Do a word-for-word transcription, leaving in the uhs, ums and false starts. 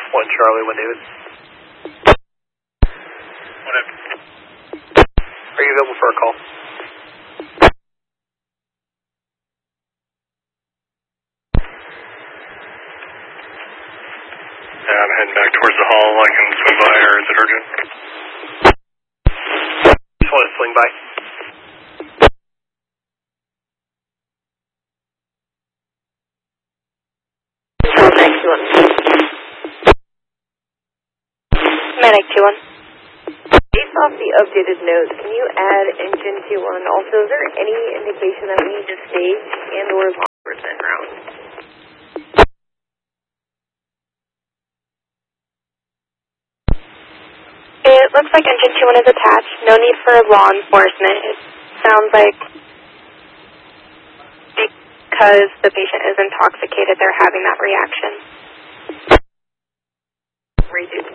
one Charlie, one David. Whatever. Are you available for a call? Yeah, I'm heading back towards the hall. I can swing by, or is it urgent? Just want to swing by. Medic two one. Medic two one. Based off the updated notes, can you add engine two one? Also, is there any indication that we need to stage and or launch percent round? It looks like engine two one is attached. No need for law enforcement. It sounds like because the patient is intoxicated, they're having that reaction. Redo